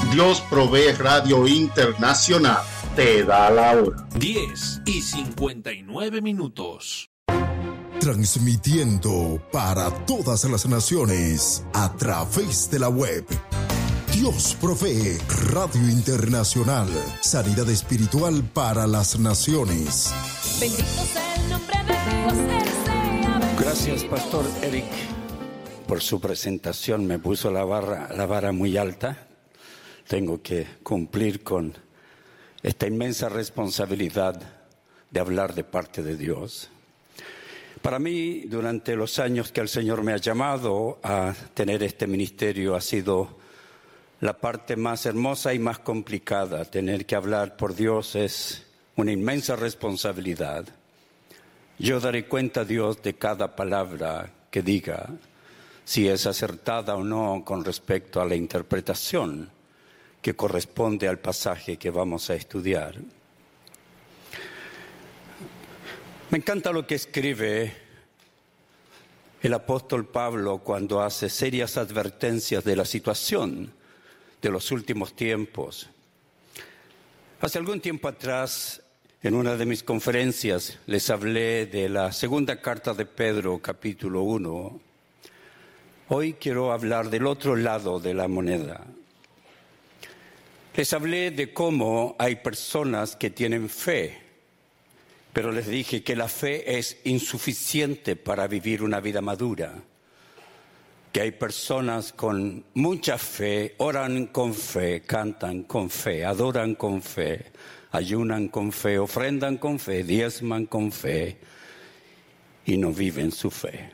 Dios Provee Radio Internacional te da la hora. 10:59. Transmitiendo para todas las naciones a través de la web. Dios Provee Radio Internacional. Sanidad espiritual para las naciones. Bendito sea el nombre de Dios. Gracias, Pastor Eric, por su presentación. Me puso la vara muy alta. Tengo que cumplir con esta inmensa responsabilidad de hablar de parte de Dios. Para mí, durante los años que el Señor me ha llamado a tener este ministerio, ha sido la parte más hermosa y más complicada. Tener que hablar por Dios es una inmensa responsabilidad. Yo daré cuenta a Dios de cada palabra que diga, si es acertada o no con respecto a la interpretación que corresponde al pasaje que vamos a estudiar. Me encanta lo que escribe el apóstol Pablo cuando hace serias advertencias de la situación de los últimos tiempos. Hace algún tiempo atrás, en una de mis conferencias, les hablé de la segunda carta de Pedro, capítulo 1. Hoy quiero hablar del otro lado de la moneda. Les hablé de cómo hay personas que tienen fe, pero les dije que la fe es insuficiente para vivir una vida madura. Que hay personas con mucha fe, oran con fe, cantan con fe, adoran con fe, ayunan con fe, ofrendan con fe, diezman con fe y no viven su fe.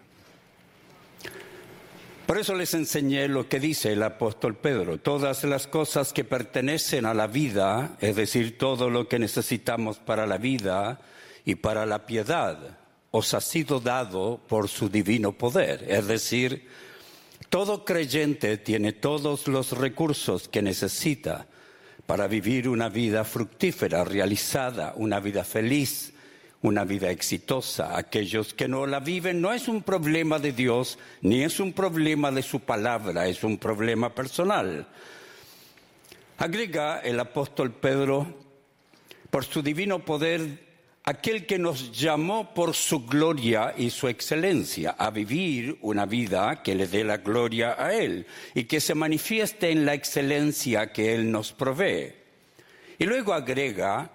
Por eso les enseñé lo que dice el apóstol Pedro. Todas las cosas que pertenecen a la vida, es decir, todo lo que necesitamos para la vida y para la piedad, os ha sido dado por su divino poder. Es decir, todo creyente tiene todos los recursos que necesita para vivir una vida fructífera, realizada, una vida feliz, una vida exitosa. Aquellos que no la viven no es un problema de Dios, ni es un problema de su palabra, es un problema personal. Agrega el apóstol Pedro, por su divino poder, aquel que nos llamó por su gloria y su excelencia a vivir una vida que le dé la gloria a Él y que se manifieste en la excelencia que Él nos provee. Y luego agrega,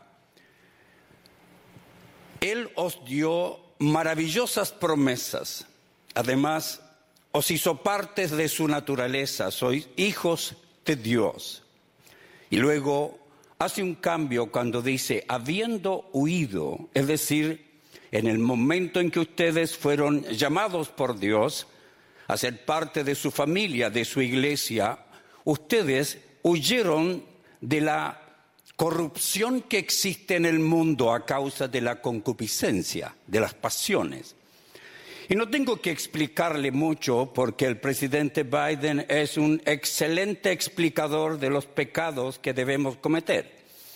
Él os dio maravillosas promesas. Además, os hizo partes de su naturaleza. Sois hijos de Dios. Y luego hace un cambio cuando dice, habiendo huido, es decir, en el momento en que ustedes fueron llamados por Dios a ser parte de su familia, de su iglesia, ustedes huyeron de la corrupción que existe en el mundo a causa de la concupiscencia, de las pasiones. Y no tengo que explicarle mucho porque el presidente Biden es un excelente explicador de los pecados que debemos cometer.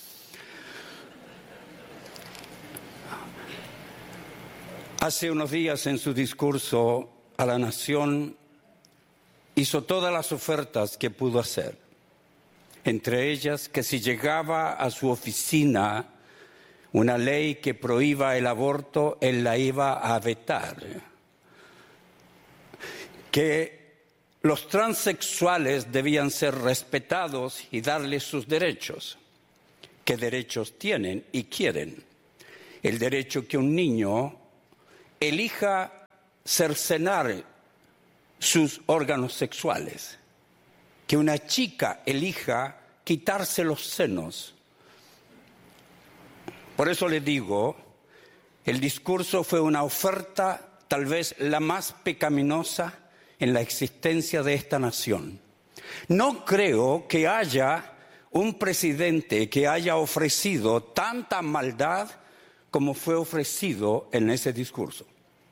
Hace unos días en su discurso a la nación hizo todas las ofertas que pudo hacer. Entre ellas que si llegaba a su oficina una ley que prohíba el aborto, él la iba a vetar. Que los transexuales debían ser respetados y darles sus derechos. ¿Qué derechos tienen y quieren? El derecho que un niño elija cercenar sus órganos sexuales. Que una chica elija quitarse los senos. Por eso le digo, el discurso fue una oferta tal vez la más pecaminosa en la existencia de esta nación. No creo que haya un presidente que haya ofrecido tanta maldad como fue ofrecido en ese discurso.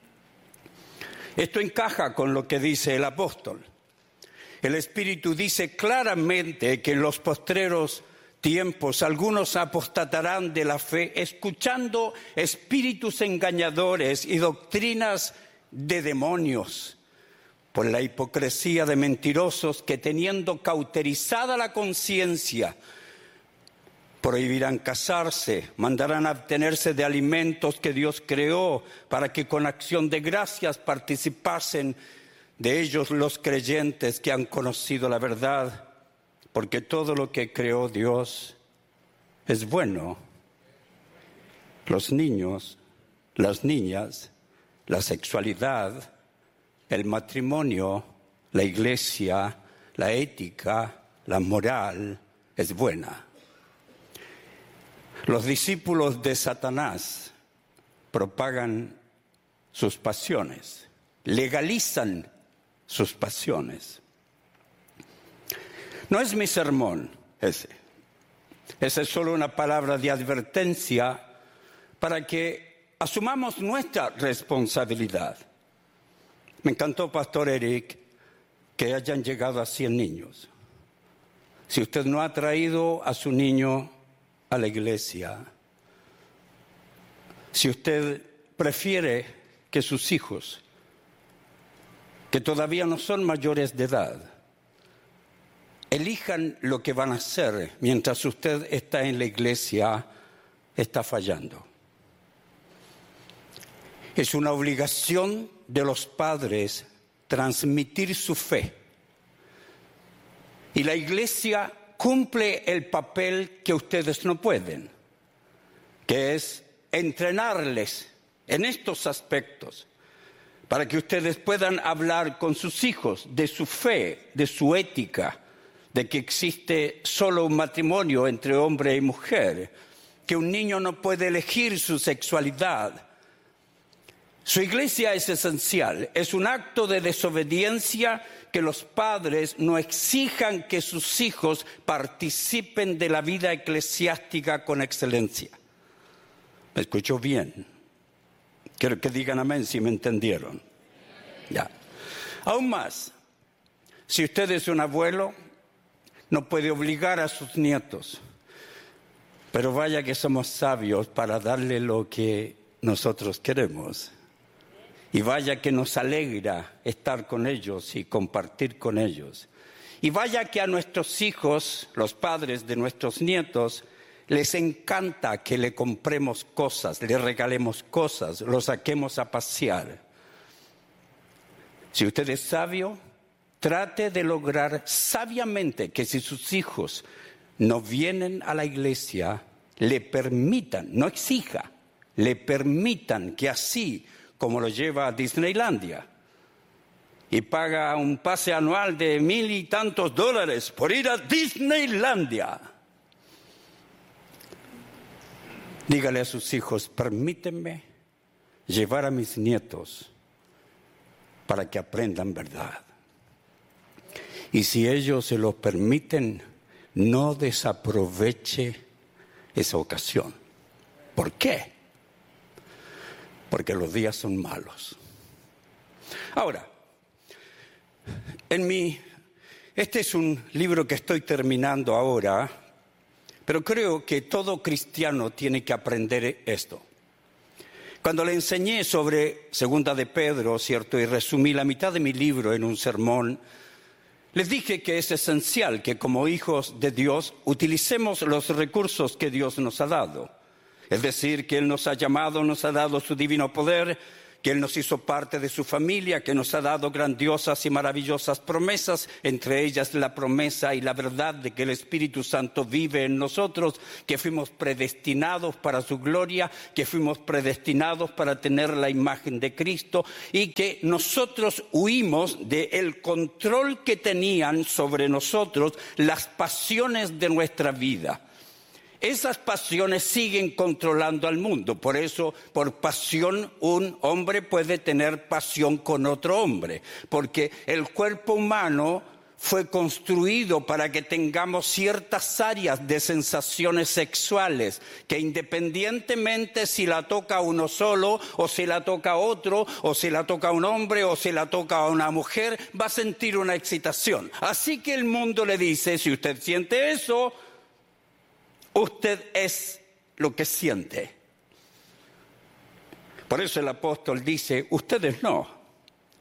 Esto encaja con lo que dice el apóstol. El Espíritu dice claramente que en los postreros tiempos algunos apostatarán de la fe, escuchando espíritus engañadores y doctrinas de demonios, por la hipocresía de mentirosos que, teniendo cauterizada la conciencia, prohibirán casarse, mandarán abstenerse de alimentos que Dios creó para que con acción de gracias participasen de ellos los creyentes que han conocido la verdad, porque todo lo que creó Dios es bueno. Los niños, las niñas, la sexualidad, el matrimonio, la iglesia, la ética, la moral es buena. Los discípulos de Satanás propagan sus pasiones, legalizan sus pasiones. No es mi sermón ese. Esa es solo una palabra de advertencia para que asumamos nuestra responsabilidad. Me encantó, Pastor Eric, que hayan llegado a 100 niños. Si usted no ha traído a su niño a la iglesia, si usted prefiere que sus hijos, que todavía no son mayores de edad, elijan lo que van a hacer mientras usted está en la iglesia, está fallando. Es una obligación de los padres transmitir su fe. Y la iglesia cumple el papel que ustedes no pueden, que es entrenarles en estos aspectos, para que ustedes puedan hablar con sus hijos de su fe, de su ética, de que existe solo un matrimonio entre hombre y mujer, que un niño no puede elegir su sexualidad. Su iglesia es esencial, es un acto de desobediencia que los padres no exijan que sus hijos participen de la vida eclesiástica con excelencia. ¿Me escuchó bien? Quiero que digan amén si me entendieron. Ya. Aún más, si usted es un abuelo, no puede obligar a sus nietos, pero vaya que somos sabios para darle lo que nosotros queremos. Y vaya que nos alegra estar con ellos y compartir con ellos. Y vaya que a nuestros hijos, los padres de nuestros nietos, les encanta que le compremos cosas, le regalemos cosas, los saquemos a pasear. Si usted es sabio, trate de lograr sabiamente que si sus hijos no vienen a la iglesia, le permitan, no exija, le permitan que así como lo lleva a Disneylandia y paga un pase anual de $1,000 y tantos por ir a Disneylandia. Dígale a sus hijos, permítanme llevar a mis nietos para que aprendan verdad. Y si ellos se lo permiten, no desaproveche esa ocasión. ¿Por qué? Porque los días son malos. Ahora, este es un libro que estoy terminando ahora, pero creo que todo cristiano tiene que aprender esto. Cuando le enseñé sobre Segunda de Pedro, ¿cierto? Y resumí la mitad de mi libro en un sermón, les dije que es esencial que como hijos de Dios utilicemos los recursos que Dios nos ha dado. Es decir, que Él nos ha llamado, nos ha dado su divino poder, que Él nos hizo parte de su familia, que nos ha dado grandiosas y maravillosas promesas, entre ellas la promesa y la verdad de que el Espíritu Santo vive en nosotros, que fuimos predestinados para su gloria, que fuimos predestinados para tener la imagen de Cristo y que nosotros huimos del control que tenían sobre nosotros las pasiones de nuestra vida. Esas pasiones siguen controlando al mundo. Por eso, por pasión, un hombre puede tener pasión con otro hombre. Porque el cuerpo humano fue construido para que tengamos ciertas áreas de sensaciones sexuales, que independientemente si la toca a uno solo, o si la toca a otro, o si la toca a un hombre, o si la toca a una mujer, va a sentir una excitación. Así que el mundo le dice, si usted siente eso, usted es lo que siente. Por eso el apóstol dice, ustedes no.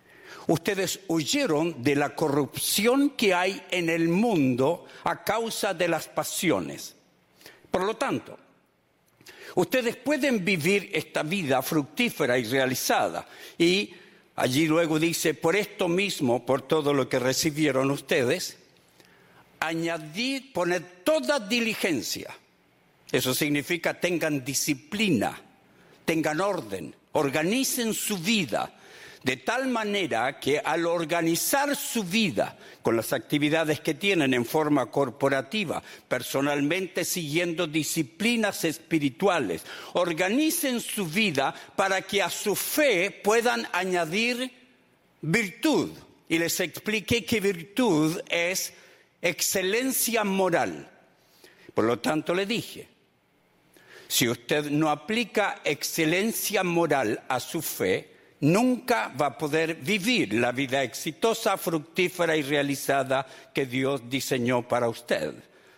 Ustedes huyeron de la corrupción que hay en el mundo a causa de las pasiones. Por lo tanto, ustedes pueden vivir esta vida fructífera y realizada. Y allí luego dice, por esto mismo, por todo lo que recibieron ustedes, añadid, poned toda diligencia. Eso significa tengan disciplina, tengan orden, organicen su vida. De tal manera que al organizar su vida con las actividades que tienen en forma corporativa, personalmente siguiendo disciplinas espirituales, organicen su vida para que a su fe puedan añadir virtud. Y les expliqué que virtud es excelencia moral. Por lo tanto, le dije, si usted no aplica excelencia moral a su fe, nunca va a poder vivir la vida exitosa, fructífera y realizada que Dios diseñó para usted.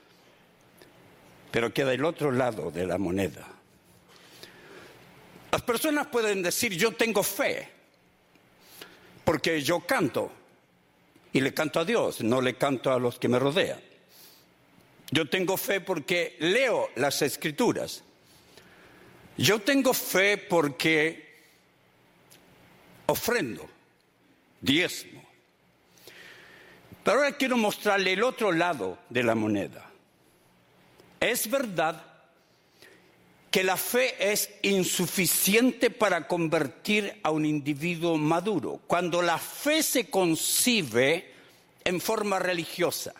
Pero queda el otro lado de la moneda. Las personas pueden decir, yo tengo fe, porque yo canto, y le canto a Dios, no le canto a los que me rodean. Yo tengo fe porque leo las Escrituras. Yo tengo fe porque ofrendo, diezmo. Pero ahora quiero mostrarle el otro lado de la moneda. Es verdad que la fe es insuficiente para convertir a un individuo maduro, cuando la fe se concibe en forma religiosa.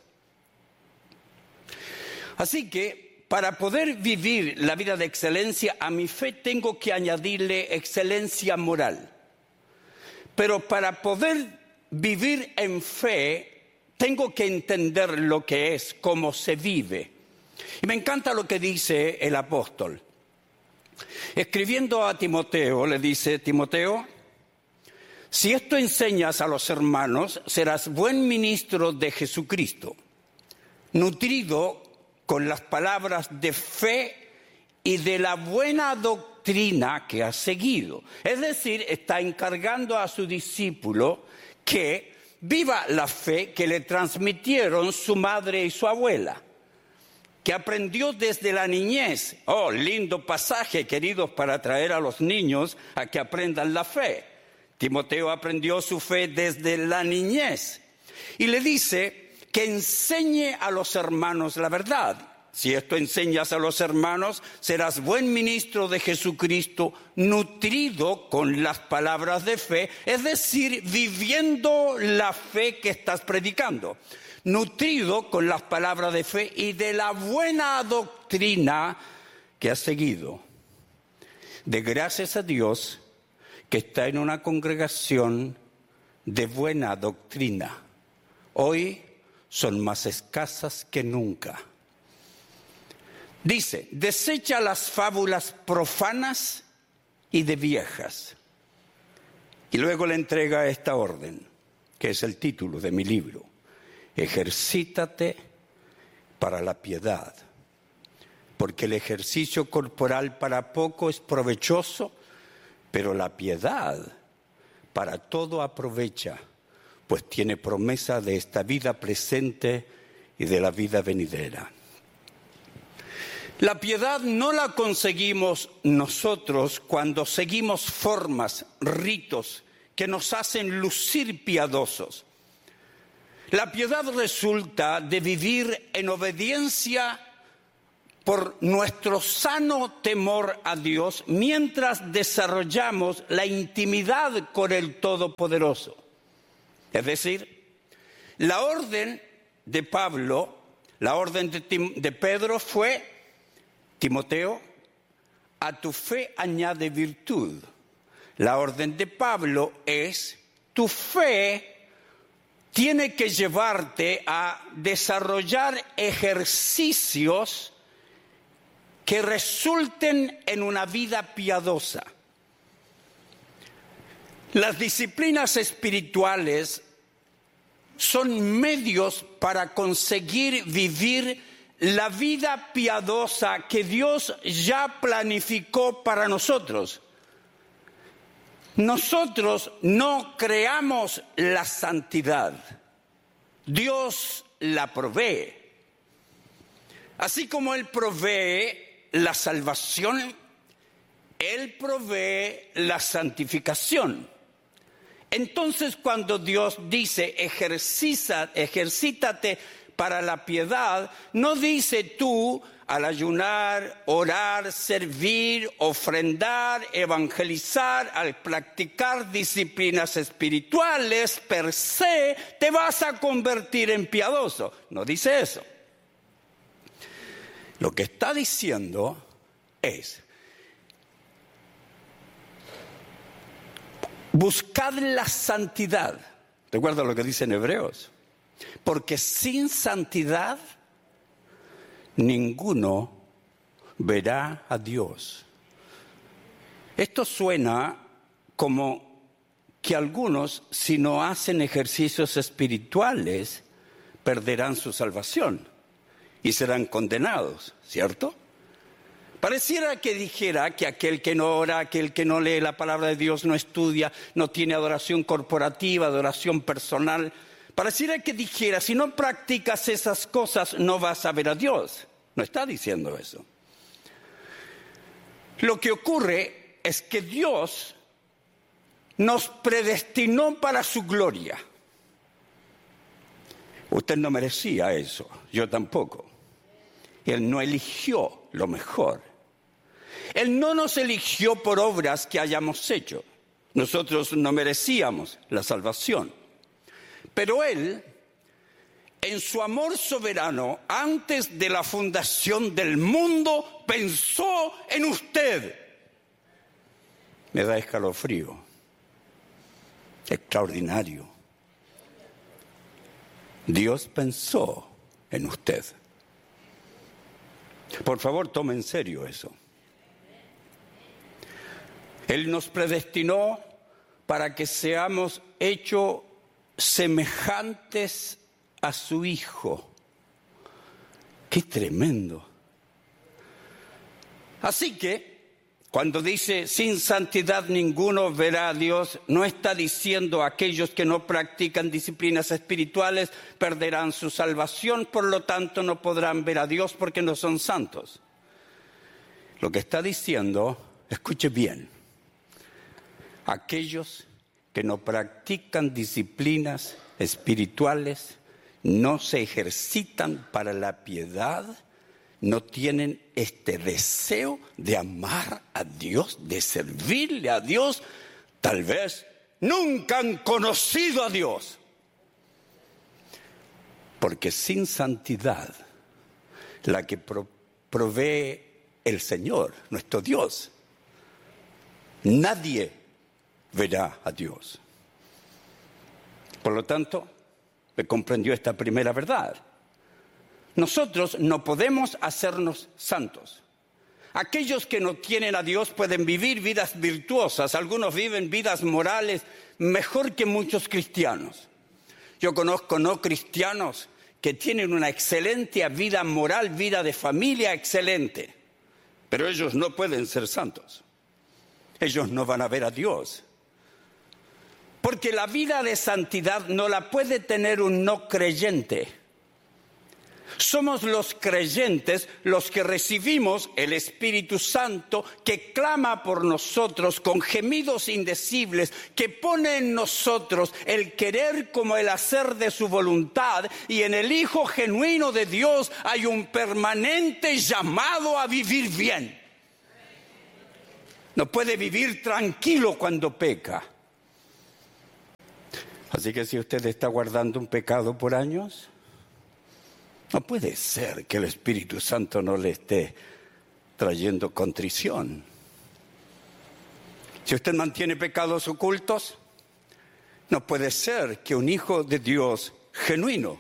Así que, para poder vivir la vida de excelencia, a mi fe tengo que añadirle excelencia moral. Pero para poder vivir en fe, tengo que entender lo que es, cómo se vive. Y me encanta lo que dice el apóstol. Escribiendo a Timoteo, le dice, Timoteo, si esto enseñas a los hermanos, serás buen ministro de Jesucristo, nutrido con las palabras de fe y de la buena doctrina que has seguido. Es decir, está encargando a su discípulo que viva la fe que le transmitieron su madre y su abuela, que aprendió desde la niñez. Oh, lindo pasaje, queridos, para traer a los niños a que aprendan la fe. Timoteo aprendió su fe desde la niñez. Y le dice que enseñe a los hermanos la verdad. Si esto enseñas a los hermanos, serás buen ministro de Jesucristo, nutrido con las palabras de fe, es decir, viviendo la fe que estás predicando. Nutrido con las palabras de fe y de la buena doctrina que has seguido. De gracias a Dios que está en una congregación de buena doctrina. Hoy son más escasas que nunca. Dice, desecha las fábulas profanas y de viejas. Y luego le entrega esta orden, que es el título de mi libro. Ejercítate para la piedad, porque el ejercicio corporal para poco es provechoso, pero la piedad para todo aprovecha, pues tiene promesa de esta vida presente y de la vida venidera. La piedad no la conseguimos nosotros cuando seguimos formas, ritos que nos hacen lucir piadosos. La piedad resulta de vivir en obediencia por nuestro sano temor a Dios mientras desarrollamos la intimidad con el Todopoderoso. Es decir, la orden de Pablo, la orden de Pedro fue: Timoteo, a tu fe añade virtud. La orden de Pablo es: tu fe tiene que llevarte a desarrollar ejercicios que resulten en una vida piadosa. Las disciplinas espirituales son medios para conseguir vivir la vida piadosa que Dios ya planificó para nosotros. Nosotros no creamos la santidad. Dios la provee. Así como Él provee la salvación, Él provee la santificación. Entonces, cuando Dios dice, ejercítate para la piedad, no dice tú, al ayunar, orar, servir, ofrendar, evangelizar, al practicar disciplinas espirituales, per se, te vas a convertir en piadoso. No dice eso. Lo que está diciendo es, buscad la santidad. Recuerda lo que dice en Hebreos. Porque sin santidad ninguno verá a Dios. Esto suena como que algunos, si no hacen ejercicios espirituales, perderán su salvación y serán condenados, ¿cierto? Pareciera que dijera que aquel que no ora, aquel que no lee la palabra de Dios, no estudia, no tiene adoración corporativa, adoración personal. Pareciera que dijera, si no practicas esas cosas, no vas a ver a Dios. No está diciendo eso. Lo que ocurre es que Dios nos predestinó para su gloria. Usted no merecía eso, yo tampoco. Él no eligió lo mejor. Él no nos eligió por obras que hayamos hecho. Nosotros no merecíamos la salvación. Pero Él, en su amor soberano, antes de la fundación del mundo, pensó en usted. Me da escalofrío. Extraordinario. Dios pensó en usted. Por favor, tome en serio eso. Él nos predestinó para que seamos hechos semejantes a su Hijo. ¡Qué tremendo! Así que, cuando dice, sin santidad ninguno verá a Dios, no está diciendo aquellos que no practican disciplinas espirituales perderán su salvación, por lo tanto no podrán ver a Dios porque no son santos. Lo que está diciendo, escuche bien, aquellos que no practican disciplinas espirituales, no se ejercitan para la piedad, no tienen este deseo de amar a Dios, de servirle a Dios, tal vez nunca han conocido a Dios. Porque sin santidad, la que provee el Señor, nuestro Dios, nadie verá a Dios. Por lo tanto, me comprendió esta primera verdad. Nosotros no podemos hacernos santos. Aquellos que no tienen a Dios pueden vivir vidas virtuosas. Algunos viven vidas morales mejor que muchos cristianos. Yo conozco no cristianos que tienen una excelente vida moral, vida de familia excelente. Pero ellos no pueden ser santos. Ellos no van a ver a Dios. Porque la vida de santidad no la puede tener un no creyente. Somos los creyentes los que recibimos el Espíritu Santo que clama por nosotros con gemidos indecibles, que pone en nosotros el querer como el hacer de su voluntad, y en el Hijo genuino de Dios hay un permanente llamado a vivir bien. No puede vivir tranquilo cuando peca. Así que si usted está guardando un pecado por años, no puede ser que el Espíritu Santo no le esté trayendo contrición. Si usted mantiene pecados ocultos, no puede ser que un hijo de Dios genuino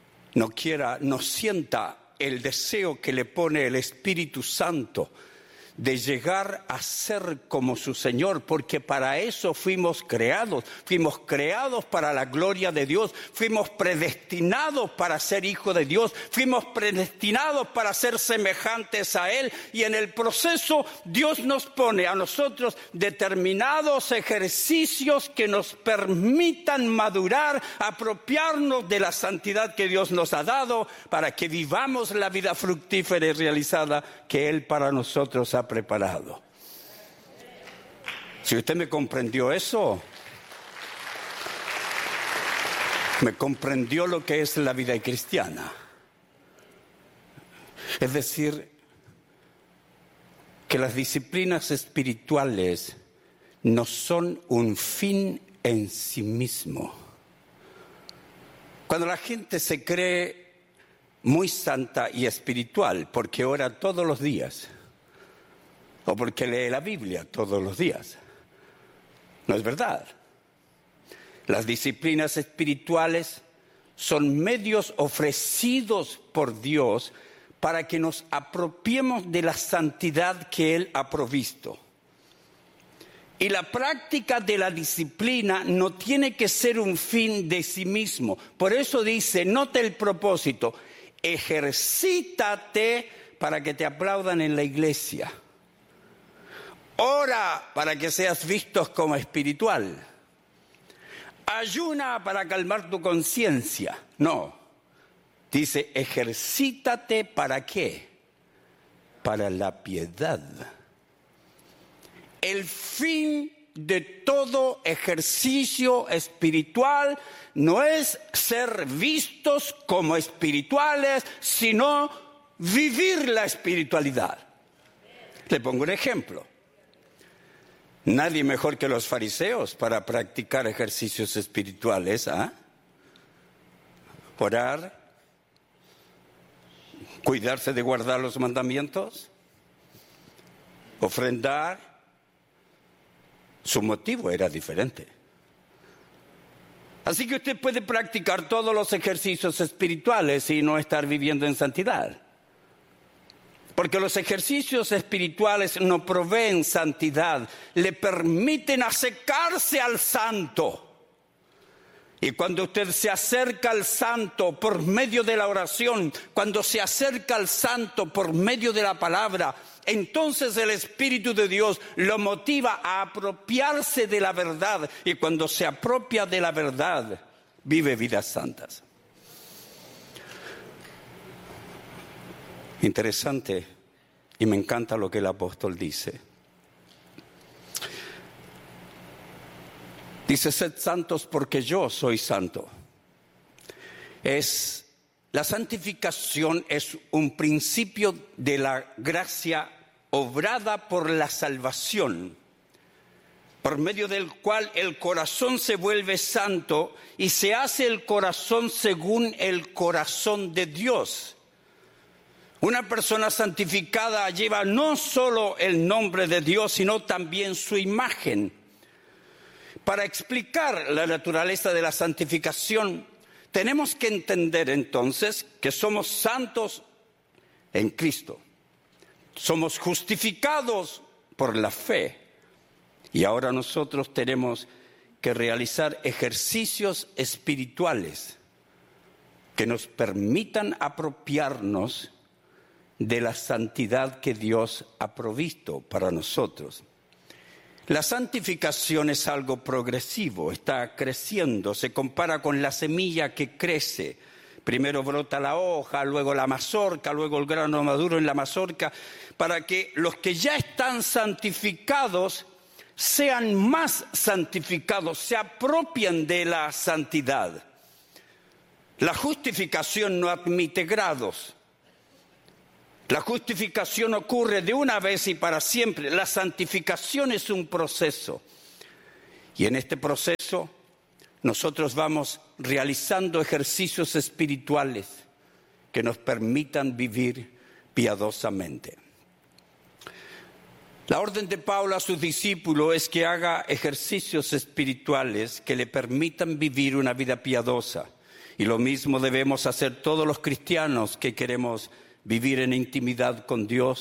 no sienta el deseo que le pone el Espíritu Santo de llegar a ser como su Señor, porque para eso fuimos creados para la gloria de Dios, fuimos predestinados para ser hijos de Dios, fuimos predestinados para ser semejantes a Él, y en el proceso Dios nos pone a nosotros determinados ejercicios que nos permitan madurar, apropiarnos de la santidad que Dios nos ha dado, para que vivamos la vida fructífera y realizada que Él para nosotros ha preparado. Si usted me comprendió eso, me comprendió lo que es la vida cristiana. Es decir, que las disciplinas espirituales no son un fin en sí mismo. Cuando la gente se cree muy santa y espiritual porque ora todos los días, o porque lee la Biblia todos los días, no es verdad. Las disciplinas espirituales son medios ofrecidos por Dios para que nos apropiemos de la santidad que Él ha provisto. Y la práctica de la disciplina no tiene que ser un fin de sí mismo. Por eso dice, note el propósito, ejercítate para que te aplaudan en la iglesia. Ora para que seas visto como espiritual. Ayuna para calmar tu conciencia. No. Dice, ejercítate ¿para qué? Para la piedad. El fin de todo ejercicio espiritual no es ser vistos como espirituales, sino vivir la espiritualidad. Le pongo un ejemplo. Nadie mejor que los fariseos para practicar ejercicios espirituales, orar, cuidarse de guardar los mandamientos, ofrendar. Su motivo era diferente. Así que usted puede practicar todos los ejercicios espirituales y no estar viviendo en santidad. Porque los ejercicios espirituales no proveen santidad, le permiten acercarse al santo. Y cuando usted se acerca al santo por medio de la oración, cuando se acerca al santo por medio de la palabra, entonces el Espíritu de Dios lo motiva a apropiarse de la verdad. Y cuando se apropia de la verdad, vive vidas santas. Interesante, y me encanta lo que el apóstol dice. Dice, sed santos porque yo soy santo. La santificación es un principio de la gracia obrada por la salvación, por medio del cual el corazón se vuelve santo y se hace el corazón según el corazón de Dios. Una persona santificada lleva no solo el nombre de Dios, sino también su imagen. Para explicar la naturaleza de la santificación, tenemos que entender entonces que somos santos en Cristo. Somos justificados por la fe. Y ahora nosotros tenemos que realizar ejercicios espirituales que nos permitan apropiarnos de la santidad que Dios ha provisto para nosotros. La santificación es algo progresivo, está creciendo, se compara con la semilla que crece. Primero brota la hoja, luego la mazorca, luego el grano maduro en la mazorca, para que los que ya están santificados sean más santificados, se apropien de la santidad. La justificación no admite grados. La justificación ocurre de una vez y para siempre. La santificación es un proceso. Y en este proceso nosotros vamos realizando ejercicios espirituales que nos permitan vivir piadosamente. La orden de Pablo a sus discípulos es que haga ejercicios espirituales que le permitan vivir una vida piadosa. Y lo mismo debemos hacer todos los cristianos que queremos vivir en intimidad con Dios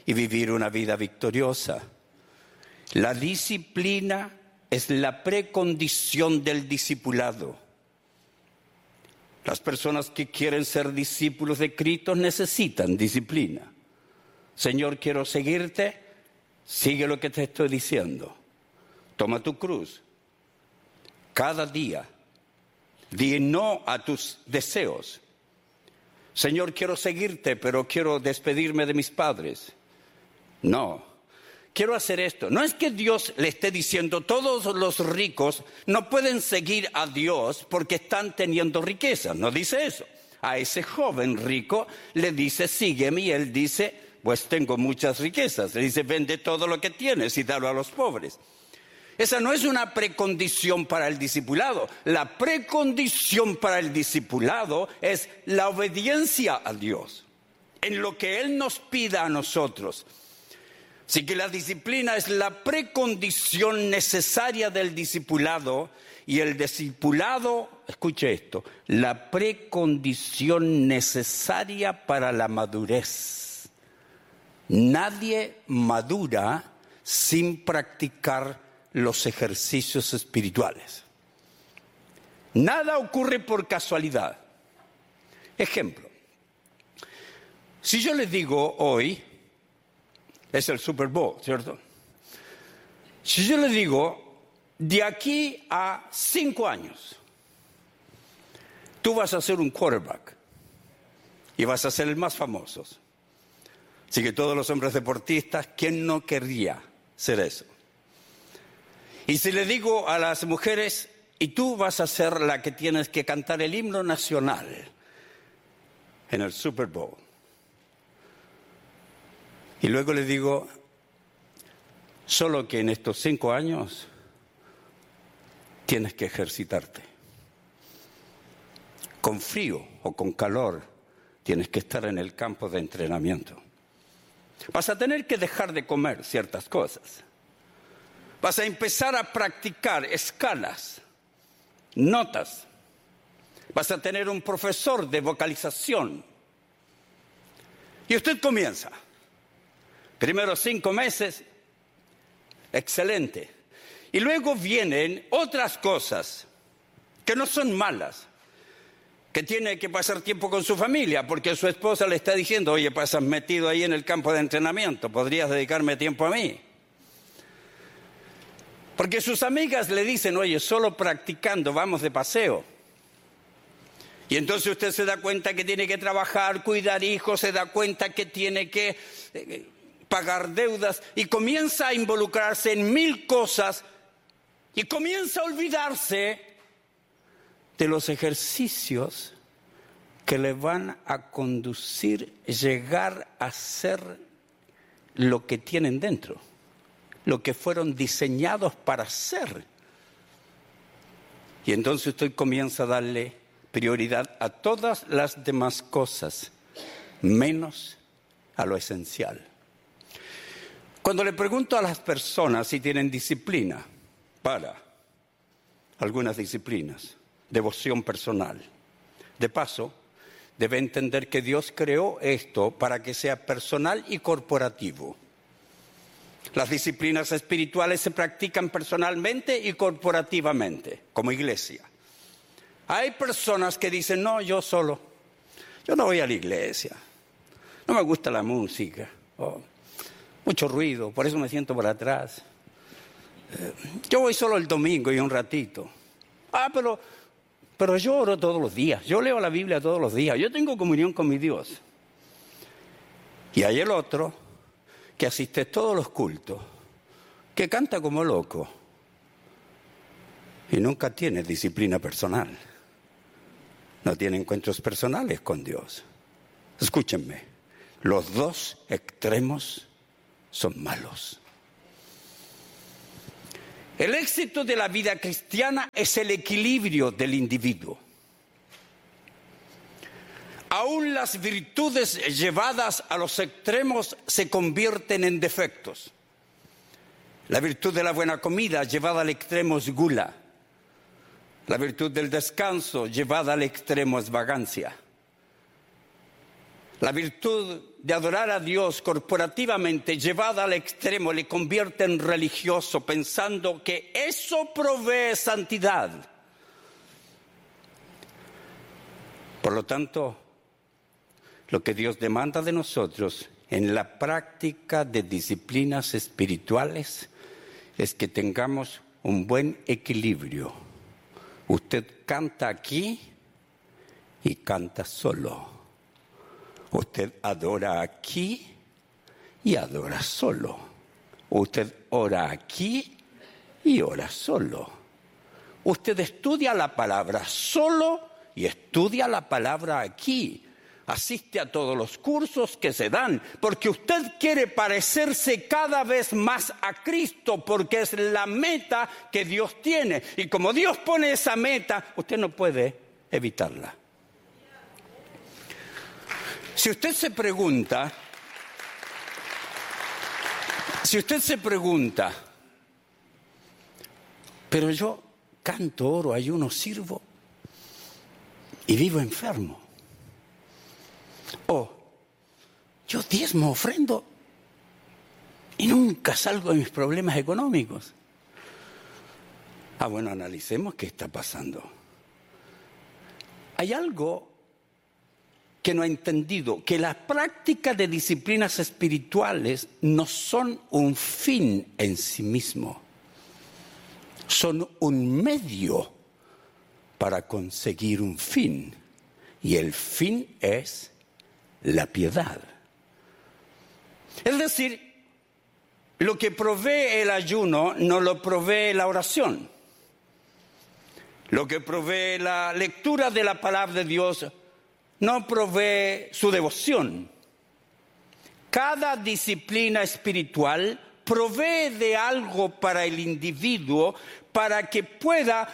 y vivir una vida victoriosa. La disciplina es la precondición del discipulado. Las personas que quieren ser discípulos de Cristo necesitan disciplina. Señor, quiero seguirte, sigue lo que te estoy diciendo. Toma tu cruz. Cada día, di no a tus deseos. Señor, quiero seguirte, pero quiero despedirme de mis padres. No, quiero hacer esto. No es que Dios le esté diciendo, todos los ricos no pueden seguir a Dios porque están teniendo riqueza. No dice eso. A ese joven rico le dice, sígueme, y él dice, pues tengo muchas riquezas. Le dice, vende todo lo que tienes y dalo a los pobres. Esa no es una precondición para el discipulado. La precondición para el discipulado es la obediencia a Dios en lo que Él nos pida a nosotros. Así que la disciplina es la precondición necesaria del discipulado, y el discipulado, escuche esto, la precondición necesaria para la madurez. Nadie madura sin practicar los ejercicios espirituales. Nada ocurre por casualidad. Ejemplo, si yo les digo hoy, es el Super Bowl, ¿cierto? Si yo les digo, de aquí a 5 años, tú vas a ser un quarterback y vas a ser el más famoso. Así que todos los hombres deportistas, ¿quién no querría ser eso? Y si le digo a las mujeres, y tú vas a ser la que tienes que cantar el himno nacional en el Super Bowl. Y luego le digo, solo que en estos 5 años tienes que ejercitarte. Con frío o con calor tienes que estar en el campo de entrenamiento. Vas a tener que dejar de comer ciertas cosas. Vas a empezar a practicar escalas, notas. Vas a tener un profesor de vocalización. Y usted comienza. Primero 5 meses, excelente. Y luego vienen otras cosas que no son malas. Que tiene que pasar tiempo con su familia, porque su esposa le está diciendo, oye, pasas metido ahí en el campo de entrenamiento, podrías dedicarme tiempo a mí. Porque sus amigas le dicen, oye, solo practicando vamos de paseo. Y entonces usted se da cuenta que tiene que trabajar, cuidar hijos, se da cuenta que tiene que pagar deudas y comienza a involucrarse en 1000 cosas y comienza a olvidarse de los ejercicios que le van a conducir a llegar a ser lo que tienen dentro. Lo que fueron diseñados para ser. Y entonces usted comienza a darle prioridad a todas las demás cosas, menos a lo esencial. Cuando le pregunto a las personas si tienen disciplina para algunas disciplinas, devoción personal, de paso, debe entender que Dios creó esto para que sea personal y corporativo. Las disciplinas espirituales se practican personalmente y corporativamente, como iglesia. Hay personas que dicen, no, yo solo, yo no voy a la iglesia, no me gusta la música, mucho ruido, por eso me siento por atrás. Yo voy solo el domingo y un ratito. Pero yo oro todos los días, yo leo la Biblia todos los días, yo tengo comunión con mi Dios. Y hay el otro que asiste a todos los cultos, que canta como loco y nunca tiene disciplina personal, no tiene encuentros personales con Dios. Escúchenme, los dos extremos son malos. El éxito de la vida cristiana es el equilibrio del individuo. Aún las virtudes llevadas a los extremos se convierten en defectos. La virtud de la buena comida llevada al extremo es gula. La virtud del descanso llevada al extremo es vagancia. La virtud de adorar a Dios corporativamente, llevada al extremo, le convierte en religioso, pensando que eso provee santidad. Por lo tanto, lo que Dios demanda de nosotros en la práctica de disciplinas espirituales es que tengamos un buen equilibrio. Usted canta aquí y canta solo. Usted adora aquí y adora solo. Usted ora aquí y ora solo. Usted estudia la palabra solo y estudia la palabra aquí. Asiste a todos los cursos que se dan, porque usted quiere parecerse cada vez más a Cristo, porque es la meta que Dios tiene. Y como Dios pone esa meta, usted no puede evitarla. Si usted se pregunta, pero yo canto, oro, ayuno, sirvo y vivo enfermo. O yo diezmo, ofrendo y nunca salgo de mis problemas económicos. Bueno, analicemos qué está pasando. Hay algo que no ha entendido, que las prácticas de disciplinas espirituales no son un fin en sí mismo, son un medio para conseguir un fin, y el fin es la piedad. Es decir, lo que provee el ayuno no lo provee la oración. Lo que provee la lectura de la palabra de Dios no provee su devoción. Cada disciplina espiritual provee de algo para el individuo para que pueda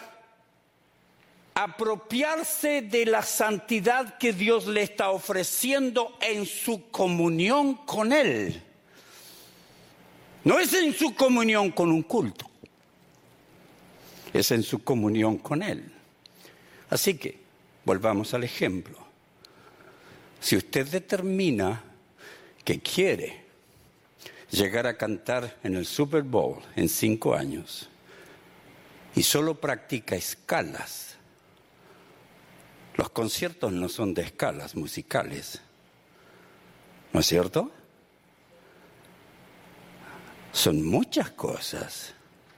apropiarse de la santidad que Dios le está ofreciendo en su comunión con Él. No es en su comunión con un culto, es en su comunión con Él. Así que, volvamos al ejemplo. Si usted determina que quiere llegar a cantar en el Super Bowl en 5 años y solo practica escalas, los conciertos no son de escalas musicales, ¿no es cierto? Son muchas cosas.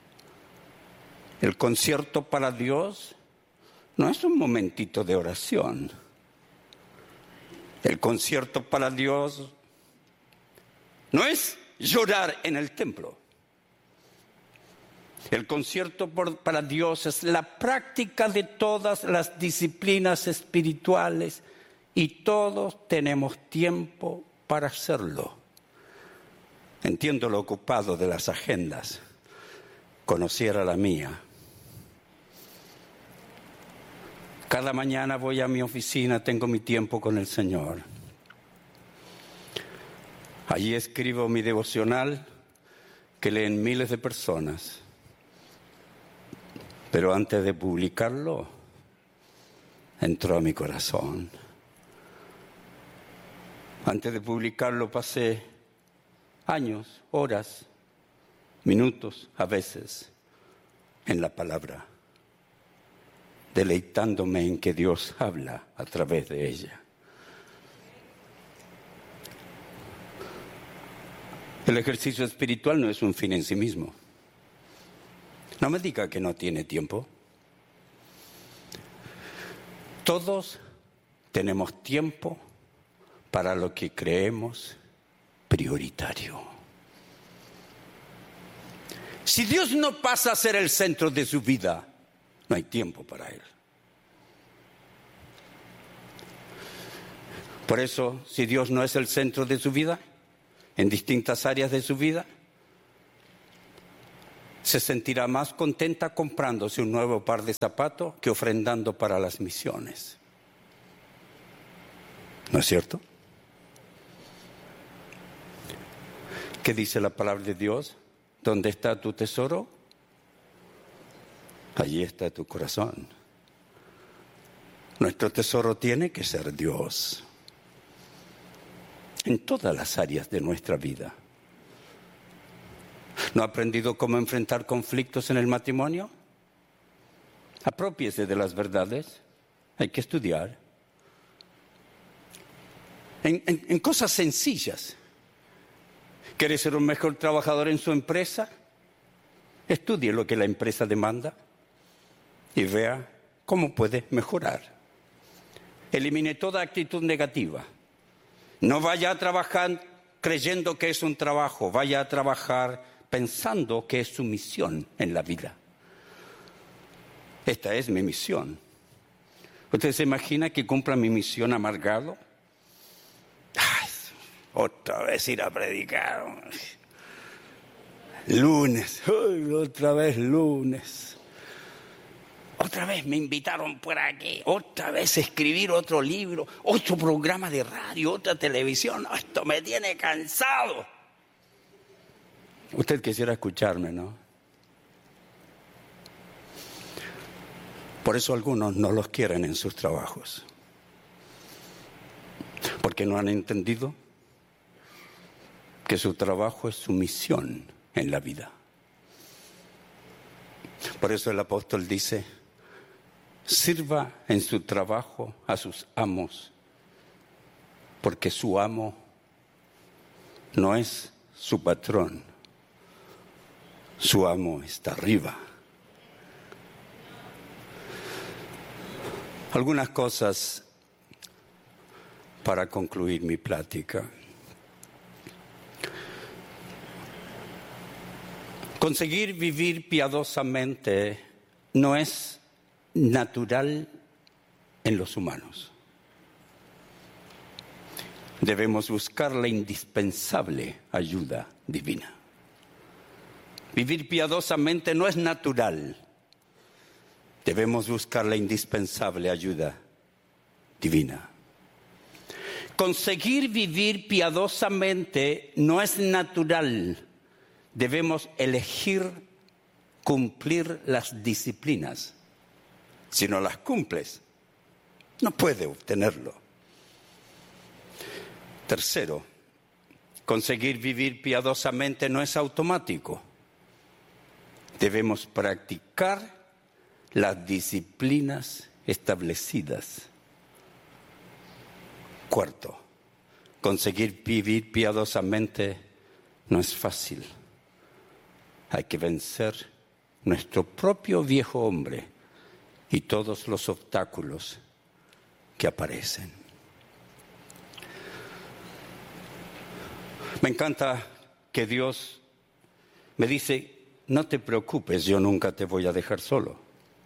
El concierto para Dios no es un momentito de oración. El concierto para Dios no es llorar en el templo. El concierto para Dios es la práctica de todas las disciplinas espirituales y todos tenemos tiempo para hacerlo. Entiendo lo ocupado de las agendas. Conociera la mía. Cada mañana voy a mi oficina, tengo mi tiempo con el Señor. Allí escribo mi devocional que leen miles de personas. Pero antes de publicarlo, entró a mi corazón. Antes de publicarlo pasé años, horas, minutos a veces en la palabra, deleitándome en que Dios habla a través de ella. El ejercicio espiritual no es un fin en sí mismo. No me diga que no tiene tiempo. Todos tenemos tiempo para lo que creemos prioritario. Si Dios no pasa a ser el centro de su vida, no hay tiempo para Él. Por eso, si Dios no es el centro de su vida, en distintas áreas de su vida, se sentirá más contenta comprándose un nuevo par de zapatos que ofrendando para las misiones. ¿No es cierto? ¿Qué dice la palabra de Dios? ¿Dónde está tu tesoro? Allí está tu corazón. Nuestro tesoro tiene que ser Dios. en todas las áreas de nuestra vida. ¿No ha aprendido cómo enfrentar conflictos en el matrimonio? Aprópiese de las verdades. Hay que estudiar. En cosas sencillas. ¿Quiere ser un mejor trabajador en su empresa? Estudie lo que la empresa demanda y vea cómo puede mejorar. Elimine toda actitud negativa. No vaya a trabajar creyendo que es un trabajo, vaya a trabajar pensando que es su misión en la vida. Esta es mi misión. ¿Usted se imagina que cumpla mi misión amargado? Ay, otra vez ir a predicar. Lunes, otra vez lunes. Otra vez me invitaron por aquí, otra vez escribir otro libro, otro programa de radio, otra televisión. Esto me tiene cansado. Usted quisiera escucharme, ¿no? Por eso algunos no los quieren en sus trabajos. Porque no han entendido que su trabajo es su misión en la vida. Por eso el apóstol dice: sirva en su trabajo a sus amos, porque su amo no es su patrón, su amo está arriba. Algunas cosas para concluir mi plática. Conseguir vivir piadosamente no es natural en los humanos. Debemos buscar la indispensable ayuda divina. Vivir piadosamente no es natural. Debemos buscar la indispensable ayuda divina. Conseguir vivir piadosamente no es natural. Debemos elegir cumplir las disciplinas. Si no las cumples, no puedes obtenerlo. Tercero, conseguir vivir piadosamente no es automático. Debemos practicar las disciplinas establecidas. Cuarto, conseguir vivir piadosamente no es fácil. Hay que vencer nuestro propio viejo hombre y todos los obstáculos que aparecen. Me encanta que Dios me dice: no te preocupes, yo nunca te voy a dejar solo.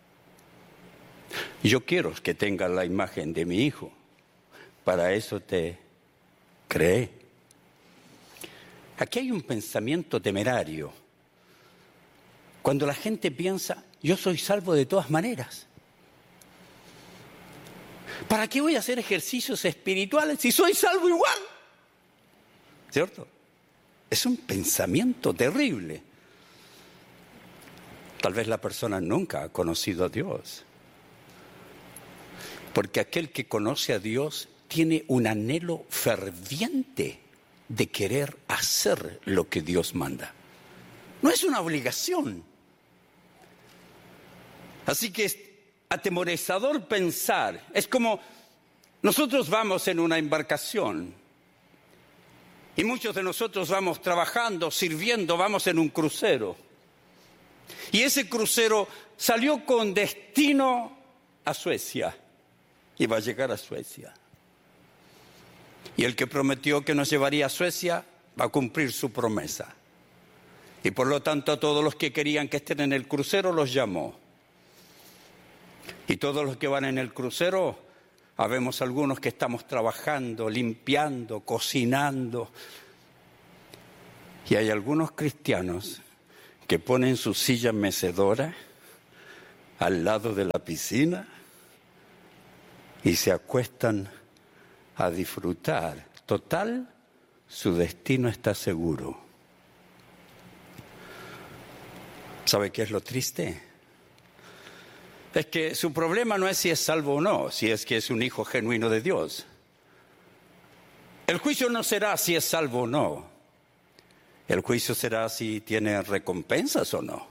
Yo quiero que tengas la imagen de mi hijo. Para eso te creé. Aquí hay un pensamiento temerario. Cuando la gente piensa: yo soy salvo de todas maneras. ¿Para qué voy a hacer ejercicios espirituales si soy salvo igual? ¿Cierto? Es un pensamiento terrible. Tal vez la persona nunca ha conocido a Dios. Porque aquel que conoce a Dios tiene un anhelo ferviente de querer hacer lo que Dios manda. No es una obligación. Así que es atemorizador pensar. Es como nosotros vamos en una embarcación y muchos de nosotros vamos trabajando, sirviendo, vamos en un crucero. Y ese crucero salió con destino a Suecia y va a llegar a Suecia. Y el que prometió que nos llevaría a Suecia va a cumplir su promesa. Y por lo tanto a todos los que querían que estén en el crucero los llamó. Y todos los que van en el crucero, habemos algunos que estamos trabajando, limpiando, cocinando. Y hay algunos cristianos que ponen su silla mecedora al lado de la piscina y se acuestan a disfrutar. Total, su destino está seguro. ¿Sabe qué es lo triste? Es que su problema no es si es salvo o no, si es que es un hijo genuino de Dios. El juicio no será si es salvo o no. El juicio será si tiene recompensas o no.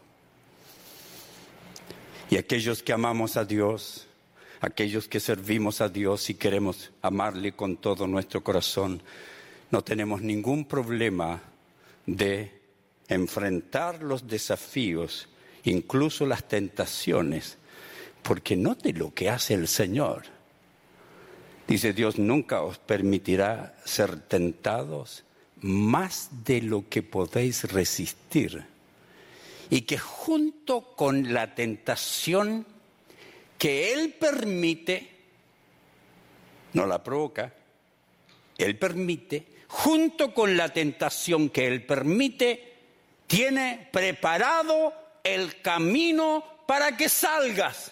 Y aquellos que amamos a Dios, aquellos que servimos a Dios y queremos amarle con todo nuestro corazón, no tenemos ningún problema de enfrentar los desafíos, incluso las tentaciones, porque note lo que hace el Señor. Dice Dios, nunca os permitirá ser tentados más de lo que podéis resistir. Y que junto con la tentación que Él permite, no la provoca, Él permite, junto con la tentación que Él permite, tiene preparado el camino para que salgas.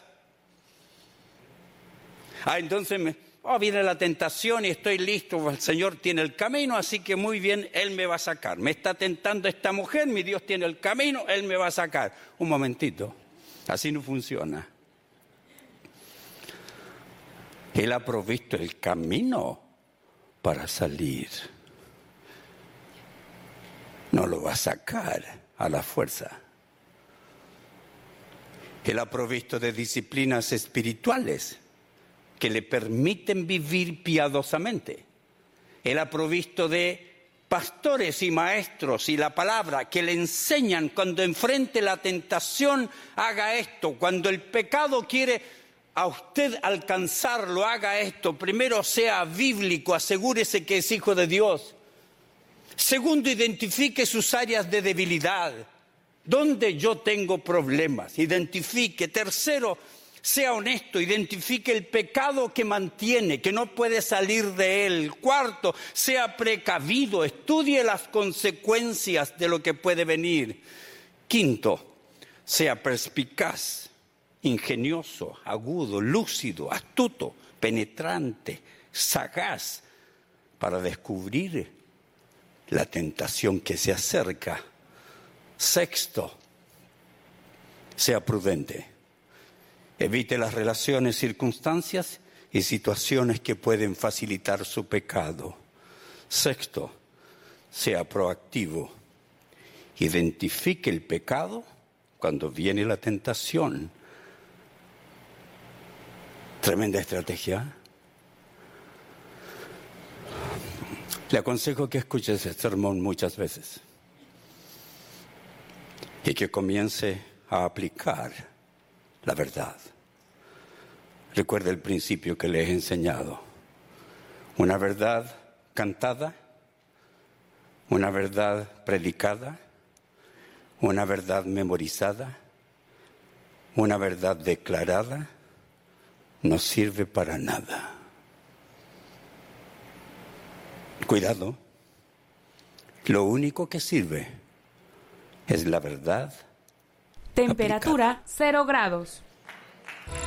Entonces viene la tentación y estoy listo, el Señor tiene el camino, así que muy bien, Él me va a sacar. Me está tentando esta mujer, mi Dios tiene el camino, Él me va a sacar. Un momentito, así no funciona. Él ha provisto el camino para salir. No lo va a sacar a la fuerza. Él ha provisto de disciplinas espirituales que le permiten vivir piadosamente. Él ha provisto de pastores y maestros y la palabra que le enseñan cuando enfrente la tentación, haga esto. Cuando el pecado quiere a usted alcanzarlo, haga esto. Primero, sea bíblico, asegúrese que es hijo de Dios. Segundo, identifique sus áreas de debilidad. ¿Dónde yo tengo problemas? Identifique. Tercero, sea honesto, identifique el pecado que mantiene, que no puede salir de él. Cuarto, sea precavido, estudie las consecuencias de lo que puede venir. Quinto, sea perspicaz, ingenioso, agudo, lúcido, astuto, penetrante, sagaz, para descubrir la tentación que se acerca. Sexto, sea prudente. Evite las relaciones, circunstancias y situaciones que pueden facilitar su pecado. Sexto, sea proactivo. Identifique el pecado cuando viene la tentación. Tremenda estrategia. Le aconsejo que escuche ese sermón muchas veces y que comience a aplicar la verdad. Recuerde el principio que le he enseñado. Una verdad cantada, una verdad predicada, una verdad memorizada, una verdad declarada, no sirve para nada. Cuidado, lo único que sirve es la verdad. Temperatura 0 grados.